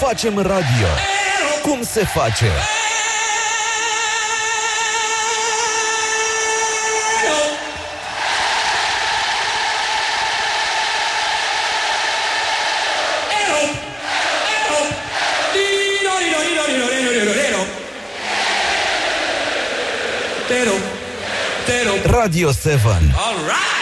facem radio. Cum se face? Radio 7. All right.